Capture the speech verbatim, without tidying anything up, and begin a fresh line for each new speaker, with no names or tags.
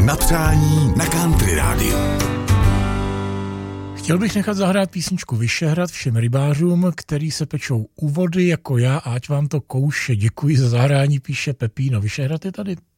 na přání na Country rádiu.
Chtěl bych nechat zahrát písničku Vyšehrad všem rybářům, který se pečou u vody jako já, ať vám to kouše. Děkuji za zahrání, píše Pepíno. Vyšehrad je tady